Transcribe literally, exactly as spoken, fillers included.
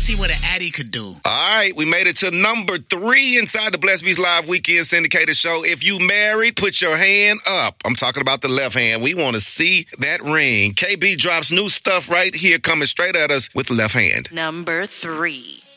see what an Addy could do. All right, we made it to number three inside the Blessed Beats Live Weekend Syndicated Show. If you married, put your hand up. I'm talking about the left hand. We want to see that ring. K B drops new stuff right here coming straight at us with the left hand. Number three.